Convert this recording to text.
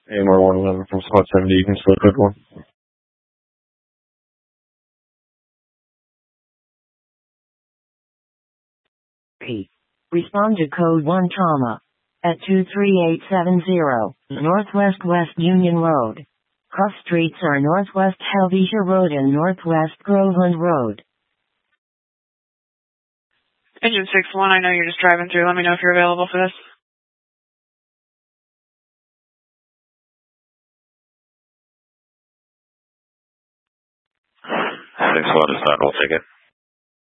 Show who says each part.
Speaker 1: AMR 111 from spot 70, you can still code 1.
Speaker 2: Respond to code 1 trauma. At 23870, Northwest West Union Road. Cross streets are Northwest Helvetia Road and Northwest Groveland Road.
Speaker 3: Engine 6-1, I know you're just driving through. Let me know if you're available for this.
Speaker 1: 6-1 is fine, we'll take it.